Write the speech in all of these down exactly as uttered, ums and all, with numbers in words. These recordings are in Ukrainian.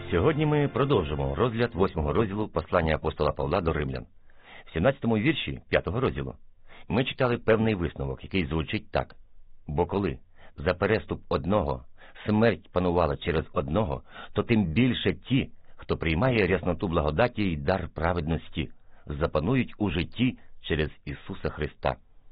Сьогодні ми продовжимо розгляд восьмого розділу послання апостола Павла до римлян. В сімнадцятому вірші п'ятого розділу ми читали певний висновок, який звучить так. «Бо коли за переступ одного смерть панувала через одного, то тим більше ті, хто приймає рясноту благодаті й дар праведності, запанують у житті через Ісуса Христа».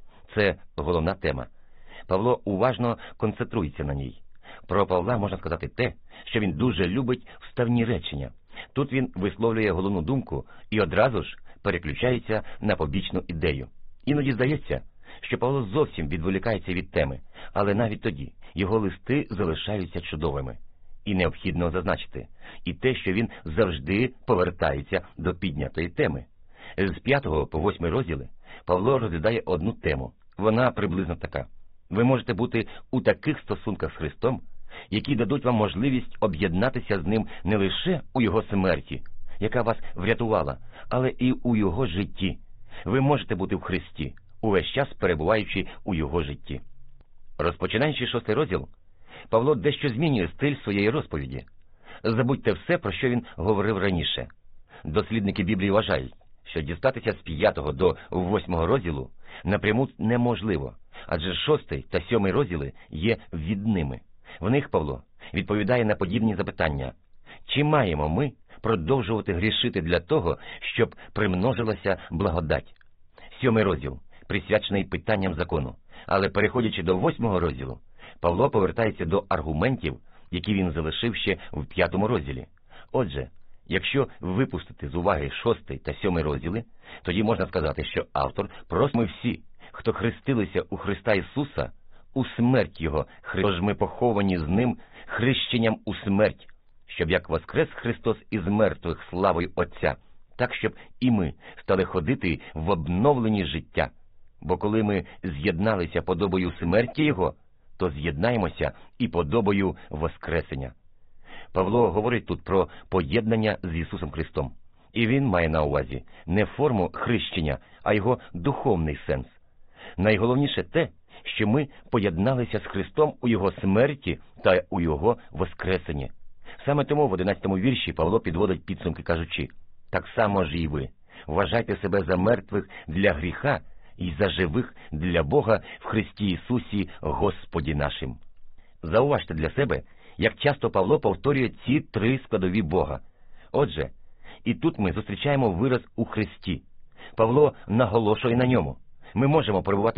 Це головна тема. Павло уважно концентрується на ній. Про Павла можна сказати те, що він дуже любить вставні речення. Тут він висловлює головну думку і одразу ж переключається на побічну ідею. Іноді здається, що Павло зовсім відволікається від теми, але навіть тоді його листи залишаються чудовими. І необхідно зазначити і те, що він завжди повертається до піднятої теми. З п'ятого по восьмий розділи Павло розглядає одну тему. Вона приблизно така. Ви можете бути у таких стосунках з Христом, які дадуть вам можливість об'єднатися з Ним не лише у Його смерті, яка вас врятувала, але і у Його житті. Ви можете бути в Христі, увесь час перебуваючи у Його житті. Розпочинаючи шостий розділ, Павло дещо змінює стиль своєї розповіді. Забудьте все, про що він говорив раніше. Дослідники Біблії вважають, що дістатися з п'ятого до восьмого розділу напряму неможливо, адже шостий та сьомий розділи є відними. В них Павло відповідає на подібні запитання. Чи маємо ми продовжувати грішити для того, щоб примножилася благодать? Сьомий розділ присвячений питанням закону, але переходячи до восьмого розділу, Павло повертається до аргументів, які він залишив ще в п'ятому розділі. Отже, якщо випустити з уваги шостий та сьомий розділи, тоді можна сказати, що автор просто ми всі, хто хрестилися у Христа Ісуса, у смерть Його, тож ми поховані з Ним хрещенням у смерть, щоб як воскрес Христос із мертвих славою Отця, так щоб і ми стали ходити в обновленні життя. Бо коли ми з'єдналися подобою смерті Його, то з'єднаємося і подобою воскресення. Павло говорить тут про поєднання з Ісусом Христом. І він має на увазі не форму хрещення, а його духовний сенс. Найголовніше те, що ми поєдналися з Христом у Його смерті та у Його воскресенні. Саме тому в одинадцятому вірші Павло підводить підсумки, кажучи, «Так само ж і ви, вважайте себе за мертвих для гріха і за живих для Бога в Христі Ісусі Господі нашим». Зауважте для себе, як часто Павло повторює ці три складові Бога. Отже, і тут ми зустрічаємо вираз «у Христі». Павло наголошує на ньому. Ми можемо перебувати